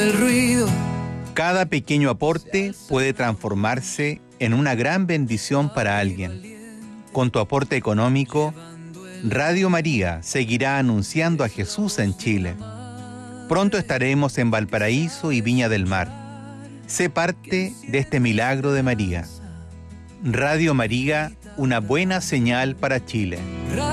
El ruido. Cada pequeño aporte puede transformarse en una gran bendición para alguien. Con tu aporte económico, Radio María seguirá anunciando a Jesús en Chile. Pronto estaremos en Valparaíso y Viña del Mar. Sé parte de este milagro de María. Radio María, una buena señal para Chile.